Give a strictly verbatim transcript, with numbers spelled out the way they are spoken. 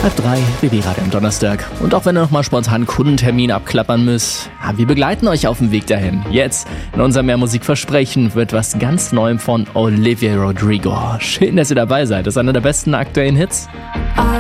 Halb drei, B B-Radio am Donnerstag. Und auch wenn ihr nochmal spontan einen Kundentermin abklappern müsst, wir begleiten euch auf dem Weg dahin. Jetzt, in unserem Mehr Musik Versprechen, wird was ganz Neuem von Olivia Rodrigo. Schön, dass ihr dabei seid. Das ist einer der besten aktuellen Hits.